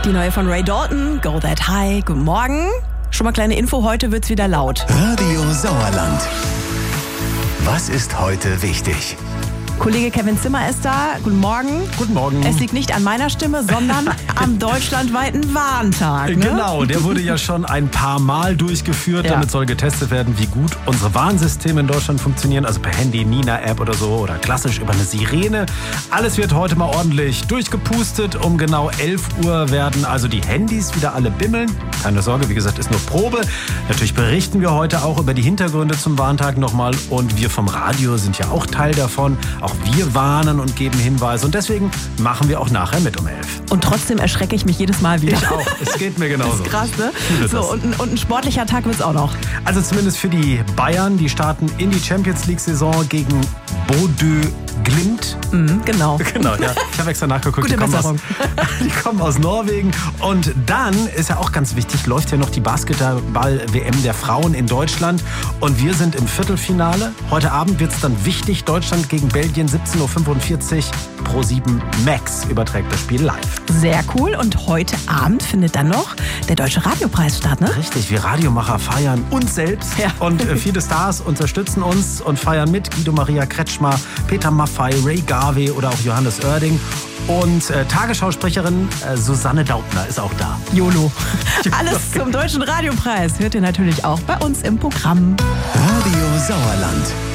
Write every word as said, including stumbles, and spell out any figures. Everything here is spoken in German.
Die neue von Ray Dalton, Go That High. Guten Morgen. Schon mal kleine Info, heute wird's wieder laut. Radio Sauerland. Was ist heute wichtig? Kollege Kevin Zimmer ist da. Guten Morgen. Guten Morgen. Es liegt nicht an meiner Stimme, sondern am deutschlandweiten Warntag. Ne? Genau, der wurde ja schon ein paar Mal durchgeführt. Ja. Damit soll getestet werden, wie gut unsere Warnsysteme in Deutschland funktionieren. Also per Handy, Nina-App oder so oder klassisch über eine Sirene. Alles wird heute mal ordentlich durchgepustet. Um genau elf Uhr werden also die Handys wieder alle bimmeln. Keine Sorge, wie gesagt, ist nur Probe. Natürlich berichten wir heute auch über die Hintergründe zum Warntag nochmal. Und wir vom Radio sind ja auch Teil davon. Auch wir warnen und geben Hinweise und deswegen machen wir auch nachher mit um elf. Und trotzdem erschrecke ich mich jedes Mal wieder. Ich auch, es geht mir genauso. Das ist krass, ne? So, und, ein- und ein sportlicher Tag wird's auch noch. Also zumindest für die Bayern, die starten in die Champions League-Saison gegen Bodø Glimt. Mhm, genau. Genau, ja. Ich habe extra nachgeguckt. Gute die, kommen aus, Besserung. die kommen aus Norwegen. Und dann ist ja auch ganz wichtig, läuft ja noch die Basketball-W M der Frauen in Deutschland. Und wir sind im Viertelfinale. Heute Abend wird es dann wichtig. Deutschland gegen Belgien, siebzehn Uhr fünfundvierzig. Pro sieben Max überträgt das Spiel live. Sehr cool. Und heute Abend findet dann noch der Deutsche Radiopreis statt, ne? Richtig, wir Radiomacher feiern uns selbst. Ja. Und äh, viele Stars unterstützen uns und feiern mit. Guido Maria Kretschmer, Peter Maffay, Ray Garvey oder auch Johannes Oerding. Und äh, Tagesschausprecherin äh, Susanne Daubner ist auch da. YOLO. Alles zum Deutschen Radiopreis hört ihr natürlich auch bei uns im Programm. Radio Sauerland.